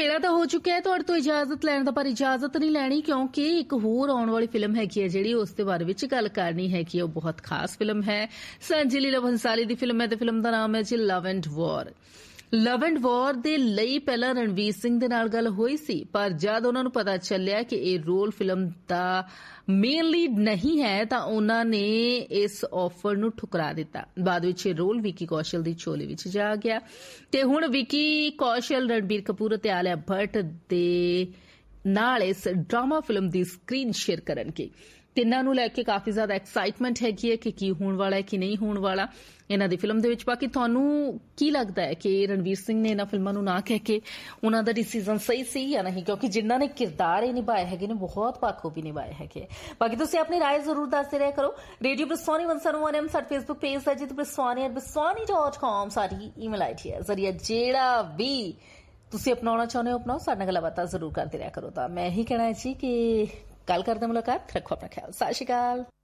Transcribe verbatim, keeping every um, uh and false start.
ਵੇਲਾ ਤਾਂ ਹੋ ਚੁੱਕਿਆ ਹੈ ਤੁਹਾਡੇ ਤੋਂ ਇਜਾਜ਼ਤ ਲੈਣ ਦਾ, ਪਰ ਇਜਾਜ਼ਤ ਨਹੀਂ ਲੈਣੀ ਕਿਉਂਕਿ ਇੱਕ ਹੋਰ ਆਉਣ ਵਾਲੀ ਫਿਲਮ ਹੈਗੀ ਹੈ ਜਿਹੜੀ ਉਸ ਦੇ ਬਾਰੇ ਵਿੱਚ ਗੱਲ ਕਰਨੀ ਹੈਗੀ। ਉਹ ਬਹੁਤ ਖਾਸ ਫਿਲਮ ਹੈ, ਸੰਜੇ ਲੀਲਾ ਭੰਸਾਲੀ ਦੀ ਫਿਲਮ ਹੈ ਤੇ ਫਿਲਮ ਦਾ ਨਾਮ ਹੈ ਜੀ love and war. Love and ਵਾਰ ਦੇ ਲਈ ਪਹਿਲਾਂ ਰਣਵੀਰ ਸਿੰਘ ਦੇ ਨਾਲ ਗੱਲ ਹੋਈ ਸੀ, ਪਰ ਜਦ ਉਹਨਾਂ ਨੂੰ ਪਤਾ ਚੱਲਿਆ ਕਿ ਇਹ ਰੋਲ ਫਿਲਮ ਦਾ ਮੇਨ ਲੀਡ ਨਹੀਂ ਹੈ ਤਾਂ ਉਹਨਾਂ ਨੇ ਇਸ ਆਫਰ ਨੂੰ ਠੁਕਰਾ ਦਿੱਤਾ। ਬਾਅਦ ਵਿੱਚ ਇਹ ਰੋਲ ਵਿੱਕੀ ਕੌਸ਼ਲ ਦੀ ਝੋਲੀ ਵਿੱਚ ਜਾ ਗਿਆ ਤੇ ਹੁਣ ਵਿੱਕੀ ਕੌਸ਼ਲ, ਰਣਬੀਰ ਕਪੂਰ ਅਤੇ ਆਲਿਆ ਭੱਟ ਦੇ ਨਾਲ ਇਸ ਡਰਾਮਾ ਫਿਲਮ ਦੀ ਸਕਰੀਨ ਸ਼ੇਅਰ ਕਰਨਗੇ। ਤਿੰਨਾਂ ਨੂੰ ਲੈ ਕੇ ਕਾਫੀ ਜ਼ਿਆਦਾ ਐਕਸਾਈਟਮੈਂਟ ਹੈਗੀ ਹੈ ਕਿ ਕੀ ਹੋਣ ਵਾਲਾ ਹੈ ਕਿ ਨਹੀਂ ਹੋਣ ਵਾਲਾ ਇਹਨਾਂ ਦੀ ਫਿਲਮ ਦੇ ਵਿੱਚ। ਬਾਕੀ ਤੁਹਾਨੂੰ ਕੀ ਲੱਗਦਾ ਹੈ ਕਿ ਰਣਵੀਰ ਸਿੰਘ ਨੇ ਇਹਨਾਂ ਫਿਲਮਾਂ ਨੂੰ ਨਾ ਕਹਿ ਕੇ ਉਹਨਾਂ ਦਾ ਡਿਸੀਜ਼ਨ ਸਹੀ ਸੀ ਜਾਂ ਨਹੀਂ? ਕਿਉਂਕਿ ਜਿਨ੍ਹਾਂ ਨੇ ਕਿਰਦਾਰ ਇਹ ਨਿਭਾਏ ਹੈਗੇ ਨੇ ਬਹੁਤ ਬਾਖੂਬੀ ਨਿਭਾਏ ਹੈਗੇ। ਬਾਕੀ ਤੁਸੀਂ ਆਪਣੀ ਰਾਏ ਜ਼ਰੂਰ ਦੱਸਦੇ ਰਿਹਾ ਕਰੋ। ਰੇਡੀਓ ਬਸਵਾਨੀ ਇੱਕ ਸੌ ਇੱਕ ਐਮ ਸਾਡਾ ਫੇਸਬੁੱਕ ਪੇਜ ਹੈ ਜੀ, ਤੇ ਬਸਵਾਨੀ ਐਟ ਬਸਵਾਨੀ ਡਾਟ ਕਾਮ ਸਾਡੀ ਈਮੇਲ ਆਈ ਡੀ ਹੈ। ਜ਼ਰੀਆ ਜਿਹੜਾ ਵੀ ਤੁਸੀਂ ਅਪਣਾਉਣਾ ਚਾਹੁੰਦੇ ਹੋ ਅਪਣਾਓ, ਸਾਡੇ ਨਾਲ ਗੱਲਬਾਤ ਜ਼ਰੂਰ ਕਰਦੇ ਰਿਹਾ ਕਰੋ। ਤਾਂ ਮੈਂ ਇਹੀ ਕਹਿਣਾ ਹੈ ਜੀ ਕਿ ਕੱਲ ਕਰਦੇ ਮੁਲਾਕਾਤ। ਰੱਖੋ ਆਪਣਾ ਖਿਆਲ। ਸਤਿ ਸ਼੍ਰੀ ਅਕਾਲ।